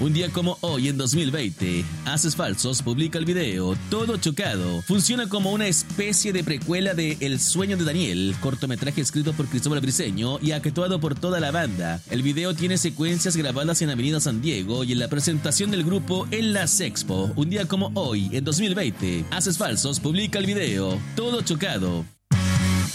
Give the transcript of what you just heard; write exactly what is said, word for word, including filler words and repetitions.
Un día como hoy en dos mil veinte, Haces Falsos publica el video Todo Chocado. Funciona como una especie de precuela de El Sueño de Daniel, cortometraje escrito por Cristóbal Briceño y actuado por toda la banda. El video tiene secuencias grabadas en Avenida San Diego y en la presentación del grupo en la Sexpo. Un día como hoy en dos mil veinte, Haces Falsos publica el video Todo Chocado.